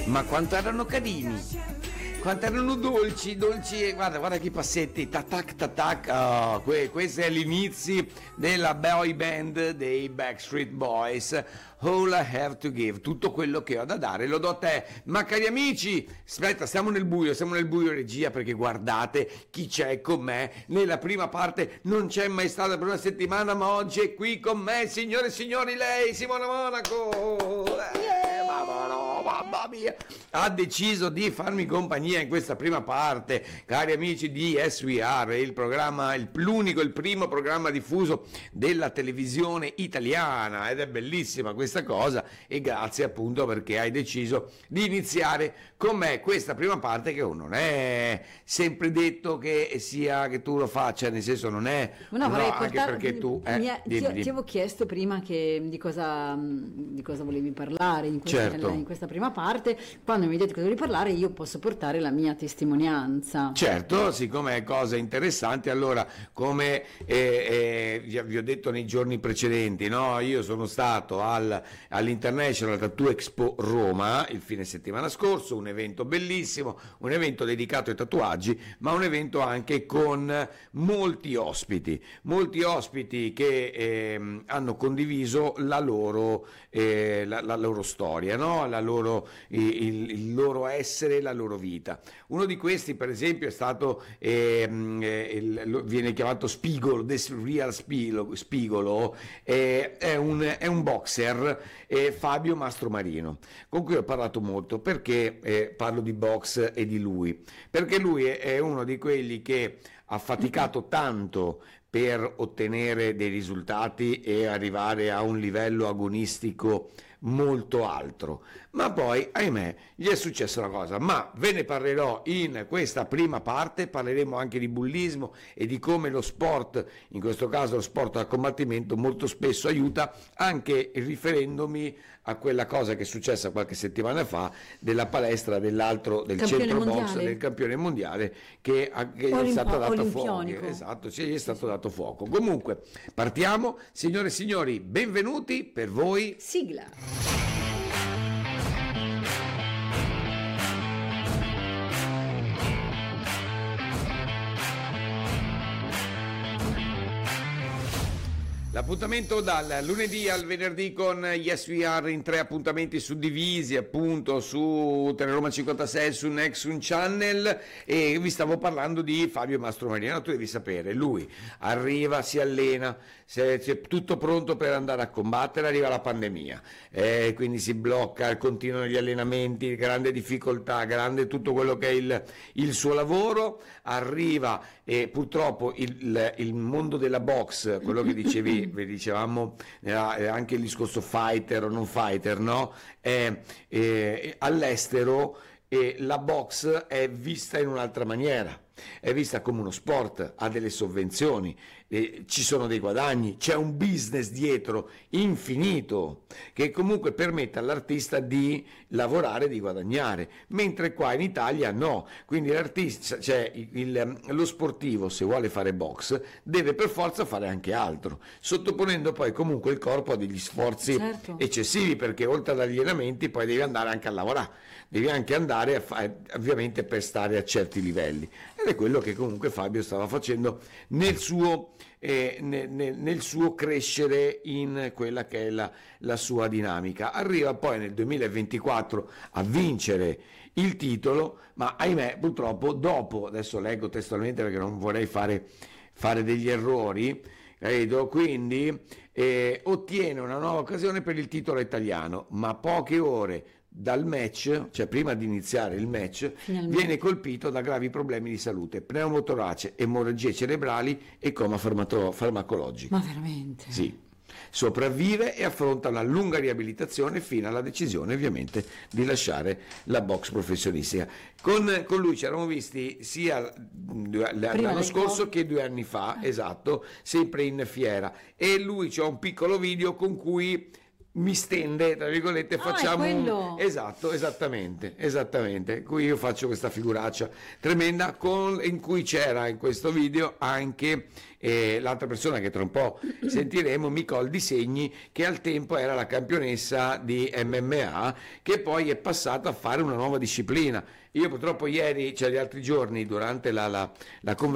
Ma quanto erano carini, quanto erano dolci, guarda che i passetti, tac tac, oh, questo è l'inizio della boy band dei Backstreet Boys. All I Have to Give, tutto quello che ho da dare lo do a te. Ma cari amici, aspetta, siamo nel buio regia, perché guardate chi c'è con me nella prima parte. Non c'è mai stata per una settimana, ma oggi è qui con me, signore e signori, lei, Simona Monaco. Mamma mia, ha deciso di farmi compagnia in questa prima parte, cari amici di SWR, il primo programma diffuso della televisione italiana, ed è bellissima questa cosa, e grazie appunto perché hai deciso di iniziare con me questa prima parte, che non è sempre detto che tu lo faccia, nel senso non è anche perché tu ti avevo chiesto prima di cosa volevi parlare in questa prima parte. Quando mi hai detto che dovevi parlare, io posso portare la mia testimonianza. Certo, siccome è cosa interessante. Allora, come vi ho detto nei giorni precedenti, no? Io sono stato all'International Tattoo Expo Roma il fine settimana scorso, un evento bellissimo, un evento dedicato ai tatuaggi, ma un evento anche con molti ospiti che hanno condiviso la loro storia, no? Il loro essere, la loro vita. Uno di questi, per esempio, è stato viene chiamato Spigolo, The Real Spigolo, è un boxer, Fabio Mastromarino, con cui ho parlato molto. Perché parlo di box e di lui? Perché lui è uno di quelli che ha faticato tanto per ottenere dei risultati e arrivare a un livello agonistico molto alto, ma poi ahimè gli è successa una cosa. Ma ve ne parlerò in questa prima parte. Parleremo anche di bullismo e di come lo sport, in questo caso lo sport da combattimento, molto spesso aiuta, anche riferendomi a quella cosa che è successa qualche settimana fa della palestra del centro box del campione mondiale che è stato dato fuoco. Esatto, sì, è stato dato fuoco. Comunque partiamo, signore e signori, benvenuti per voi. Sigla. L'appuntamento dal lunedì al venerdì con Yes We Are in 3 appuntamenti suddivisi appunto su Teleroma 56, su Nexun Channel, e vi stavo parlando di Fabio Mastromarino. Tu devi sapere, lui arriva, si allena, c'è tutto pronto per andare a combattere, arriva la pandemia, quindi si blocca, continuano gli allenamenti, grande difficoltà, grande tutto quello che è il suo lavoro, arriva e purtroppo il mondo della box, quello che dicevamo anche il discorso fighter o non fighter, no? All'estero la box è vista in un'altra maniera, è vista come uno sport, ha delle sovvenzioni, ci sono dei guadagni, c'è un business dietro infinito che comunque permette all'artista di lavorare, di guadagnare, mentre qua in Italia no. Quindi l'artista, cioè lo sportivo, se vuole fare box deve per forza fare anche altro, sottoponendo poi comunque il corpo a degli sforzi eccessivi, perché oltre agli allenamenti poi devi andare anche a lavorare, devi anche andare ovviamente per stare a certi livelli, ed è quello che comunque Fabio stava facendo nel suo crescere in quella che è la sua dinamica. Arriva poi nel 2024 a vincere il titolo, ma ahimè purtroppo dopo, adesso leggo testualmente perché non vorrei fare degli errori, quindi ottiene una nuova occasione per il titolo italiano, ma poche ore dal match, cioè prima di iniziare il match, viene colpito da gravi problemi di salute, pneumotorace, emorragie cerebrali e coma farmacologico. Ma veramente? Sì. Sopravvive e affronta una lunga riabilitazione fino alla decisione ovviamente di lasciare la box professionistica. Con lui ci eravamo visti sia l'anno scorso che 2 anni fa, esatto, sempre in fiera, e lui c'ha un piccolo video con cui mi stende, tra virgolette, facciamo esatto, esattamente. Qui io faccio questa figuraccia tremenda in cui c'era in questo video anche l'altra persona che tra un po' sentiremo, Micol Di Segni, che al tempo era la campionessa di MMA, che poi è passata a fare una nuova disciplina. Io purtroppo ieri, cioè gli altri giorni, durante la conversazione